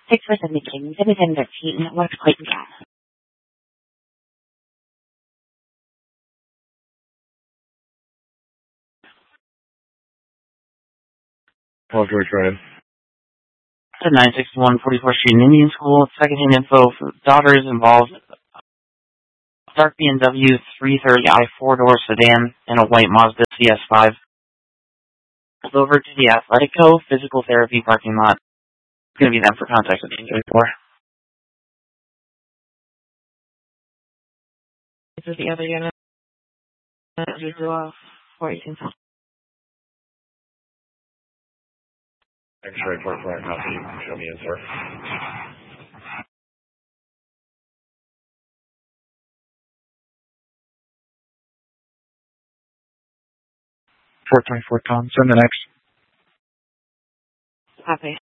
Thanks for submitting. Dividend 13 works quite well. Well, George, go ahead. The 961 44th Street Indian School. Secondhand info for daughters involved. Dark BMW 330i 4-door sedan and a white Mazda CS5. Pulled over to the Athletico physical therapy parking lot. It's going to be them for contact with the injury for. This is the other unit. You drew off, or you can tell. X-ray report for copy. You can show me in, sir. 424 Tom. Send the next. Copy.